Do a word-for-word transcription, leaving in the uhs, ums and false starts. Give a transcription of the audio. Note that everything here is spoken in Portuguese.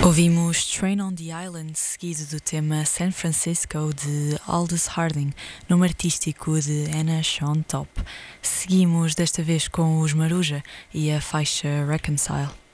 Ouvimos Train on the Island, seguido do tema San Francisco de Aldous Harding, nome artístico de Anna Shawn Top. Seguimos desta vez com os Maruja e a faixa Reconcile.